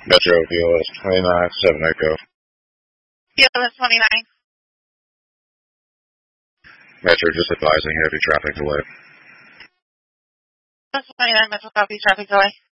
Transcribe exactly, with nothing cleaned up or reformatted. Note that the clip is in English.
Metro B L S twenty-nine, seven Echo. B L S twenty-nine. Metro just advising heavy traffic delay. B L S twenty-nine, Metro copy, traffic delay.